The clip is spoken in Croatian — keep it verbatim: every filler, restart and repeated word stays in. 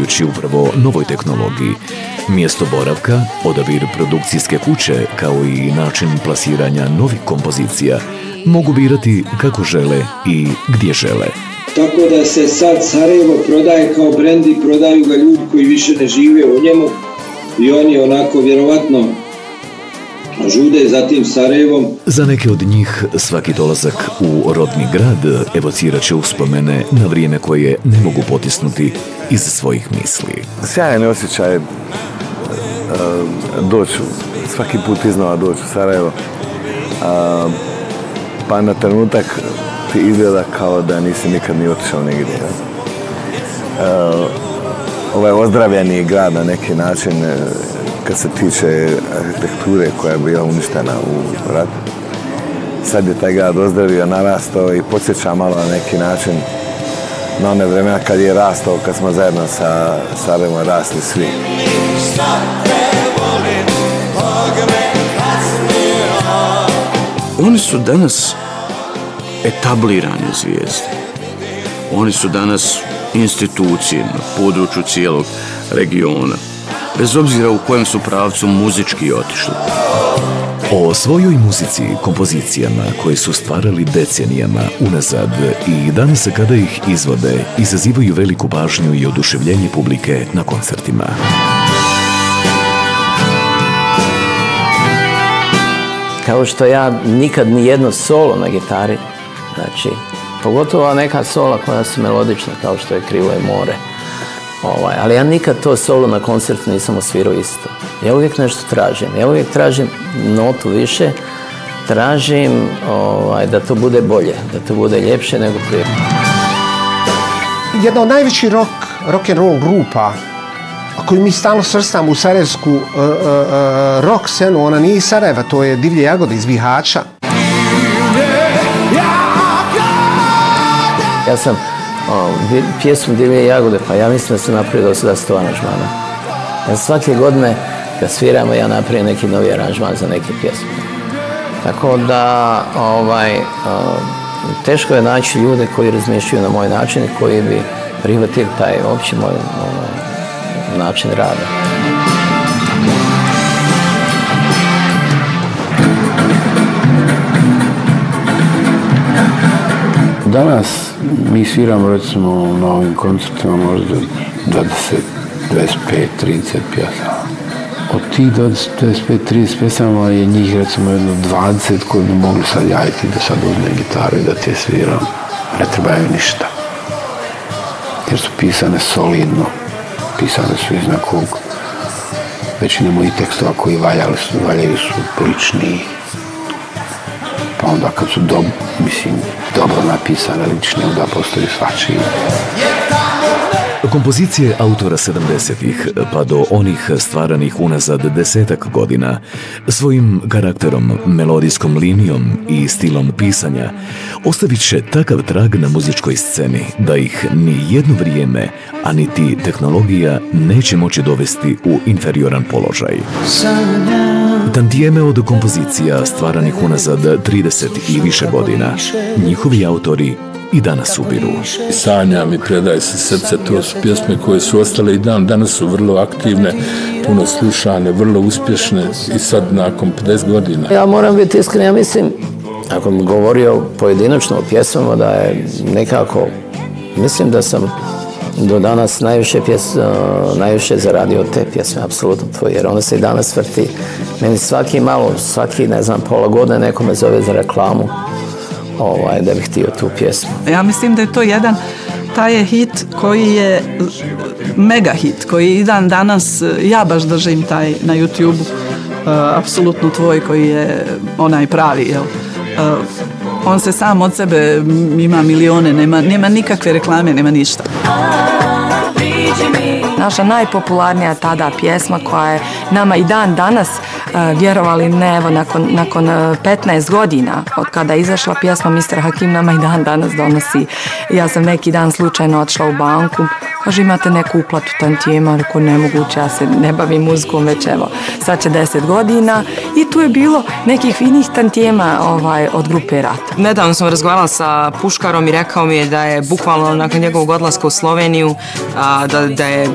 zahvaljujući upravo novoj tehnologiji. Mjesto boravka, odabir produkcijske kuće, kao i način plasiranja novih kompozicija mogu birati kako žele i gdje žele. Tako da se sad Sarajevo prodaje kao brend i prodaju ga ljudi koji više ne žive u njemu i oni onako vjerovatno žude za tim Sarajevom. Za neke od njih svaki dolazak u rodni grad evocirat će uspomene na vrijeme koje ne mogu potisnuti iz svojih misli. Sjajan je osjećaj uh, doći, svaki put iznova doći u Sarajevo. Uh, pa na trenutak ti izgleda kao da nisi nikad ni otišao negdje. Uh, ovaj ozdravljeni grad na neki način kad se tiče arhitekture koja je bila uništena u ratu. Sad je taj grad ozdravio, narastao i podsjeća malo na neki način na one vremena kad je rastao, kad smo zajedno sa Sarajevom rasli svi. Oni su danas etablirane zvijezde. Oni su danas institucije na području cijelog regiona, bez obzira u kojem su pravcu muzički otišli. O svojoj muzici, kompozicijama koje su stvarali decenijama unazad i danas kada ih izvode, izazivaju veliku pažnju i oduševljenje publike na koncertima. Kao što ja nikad ni jedno solo na gitari, znači, pogotovo neka sola koja su melodična, kao što je Krivo je more. Ovaj, ali ja nikad to solo na koncertu nisam osvirao isto. Ja uvijek nešto tražim. Ja uvijek tražim notu više, tražim ovaj, da to bude bolje, da to bude ljepše nego prije. Jedna od najvećih rock, rock and roll grupa koju mi stalno svrstamo u sarajevsku uh, uh, uh, rock scenu, ona nije iz Sarajeva, to je Divlje jagode iz Bihaća. Ja sam o, pjesmu Divlje jagode, pa ja mislim da sam napravio do sada sto aranžmana. Ja svake godine kad sviramo ja napravim neki novi aranžman za neke pjesme. Tako da ovaj, o, teško je naći ljude koji razmišljaju na moj način i koji bi prihvatili taj opći moj o, način rada. Danas mi sviramo recimo na ovim koncertima možda dvadeset, dvadeset pet, trideset pjesama. Od tih dvadeset, dvadeset pet, trideset pjesama je njih recimo jedno dvadeset koji bi mogli sad javiti da sad uzme gitaru i da te sviram. Ne trebaju ništa. Jer su pisane solidno. Pisane su iz nekog većine mojih tekstova koji valjali su, valjaju su lični. Pa onda kad su dob, mislim, dobro napisane lične, onda postoji svačiji. Kompozicije autora sedamdesetih pa do onih stvaranih unazad desetak godina svojim karakterom, melodijskom linijom i stilom pisanja ostavit će takav trag na muzičkoj sceni da ih ni jedno vrijeme, a niti tehnologija neće moći dovesti u inferioran položaj. Tantijeme od kompozicija stvaranih unazad trideset i više godina, njihovi autori i danas ubiru. Sanjam i Predaj se srce, to su pjesme koje su ostale i dan danas su vrlo aktivne, puno slušane, vrlo uspješne i sad nakon pedeset godina. Ja moram biti iskren, ja mislim, ako mi govorio pojedinačno o pjesmama, da je nekako, mislim da sam do danas najviše, pjes, najviše zaradio te pjesme, apsolutno tvoje, jer ona se i danas vrti. Meni svaki malo, svaki, ne znam, pola godine neko me zove za reklamu, ovaj, da bih htio tu pjesmu. Ja mislim da je to jedan, taj je hit koji je mega hit, koji i dan danas, ja baš držim taj na YouTube-u, uh, apsolutno tvoj koji je onaj pravi, jel? Uh, on se sam od sebe ima milione, nema, nema nikakve reklame, nema ništa. Naša najpopularnija tada pjesma koja je nama i dan danas, uh, vjerovali ne, evo nakon, nakon petnaest godina od kada je izašla pjesma mister Hakim, nama i dan danas donosi. Ja sam neki dan slučajno otišla u banku, kaže imate neku uplatu tantijema, rekao nemoguće, ja se ne bavim muzikom već evo, sad će deset godina i tu je bilo nekih finih tantijema ovaj, od grupe Rat. Nedavno sam razgovarala sa Puškarom i rekao mi je da je bukvalno nakon njegovog odlaska u Sloveniju, a, da, da je